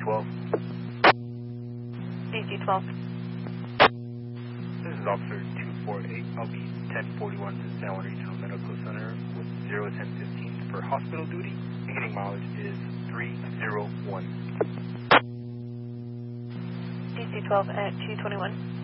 DC-12. DC-12. This is Officer 248. I'll be 1041 to San Juan Regional Medical Center with 01015 for hospital duty. Beginning mileage is 301. DC-12 at 221.